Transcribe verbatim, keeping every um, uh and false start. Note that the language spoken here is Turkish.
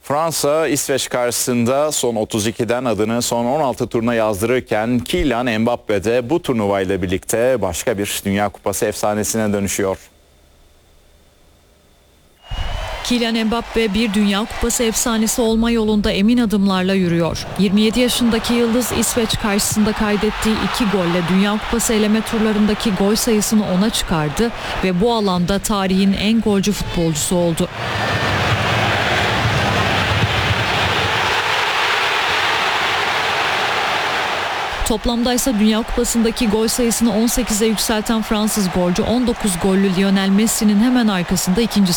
Fransa, İsveç karşısında son otuz ikiden adını son on altı turuna yazdırırken Kylian Mbappe de bu turnuvayla birlikte başka bir Dünya Kupası efsanesine dönüşüyor. Kylian Mbappe bir Dünya Kupası efsanesi olma yolunda emin adımlarla yürüyor. yirmi yedi yaşındaki yıldız İsveç karşısında kaydettiği iki golle Dünya Kupası eleme turlarındaki gol sayısını ona çıkardı ve bu alanda tarihin en golcü futbolcusu oldu. Toplamda ise Dünya Kupası'ndaki gol sayısını on sekize yükselten Fransız golcü on dokuz gollü Lionel Messi'nin hemen arkasında ikinci